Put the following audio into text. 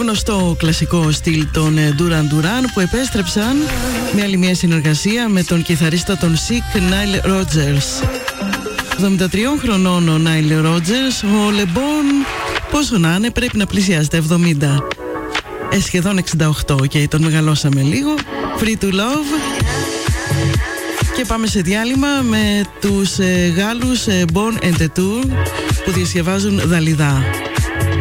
γνωστό κλασικό στυλ των Duran Duran, που επέστρεψαν με άλλη μια συνεργασία με τον κιθαρίστα των Sick, Nile Rodgers. 73 χρονών ο Nile Rodgers, ο LeBon πόσο να είναι πρέπει να πλησιάζει τα 70. Σχεδόν 68 και τον μεγαλώσαμε λίγο. Free to Love. Και πάμε σε διάλειμμα με τους Γάλλους Bon and Tour που διασκευάζουν Δαλιδά.